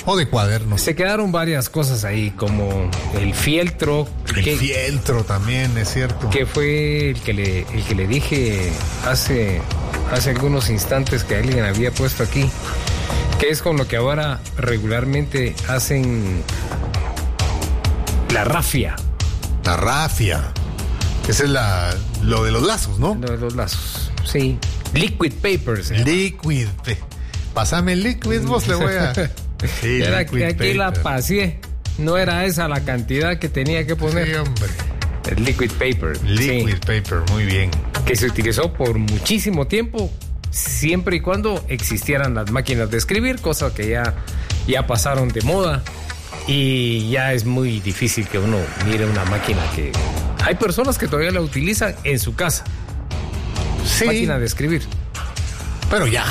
o de cuadernos. Se quedaron varias cosas ahí, como el fieltro. El fieltro también, es cierto. Que fue el que le dije hace algunos instantes que alguien había puesto aquí, que es con lo que ahora regularmente hacen la rafia. La rafia. Esa es lo de los lazos, ¿no? Lo de los lazos, sí. Liquid papers. Liquid. Pásame el liquid, vos le voy a... Sí, era que aquí paper. la pasé. No era esa la cantidad que tenía que poner. Sí, hombre. El liquid paper. Liquid paper, muy bien. Que se utilizó por muchísimo tiempo, siempre y cuando existieran las máquinas de escribir, cosa que ya pasaron de moda. Y ya es muy difícil que uno mire una máquina que... Hay personas que todavía la utilizan en su casa. Sí. Máquina de escribir. Pero ya.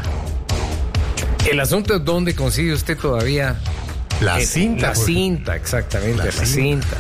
El asunto es dónde consigue usted todavía... La cinta. La cinta, exactamente, la cinta.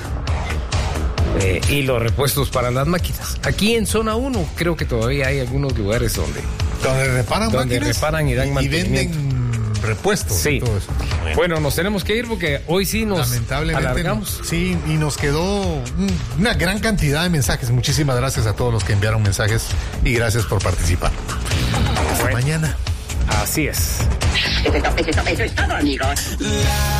Y los repuestos para las máquinas. Aquí en Zona 1 creo que todavía hay algunos lugares donde reparan máquinas. Reparan y dan mantenimiento. Y venden repuestos. Sí. Y todo eso. Bueno, nos tenemos que ir porque hoy sí nos alargamos. Sí, y nos quedó una gran cantidad de mensajes. Muchísimas gracias a todos los que enviaron mensajes y gracias por participar. Hasta mañana. Así es. Eso es todo, amigos.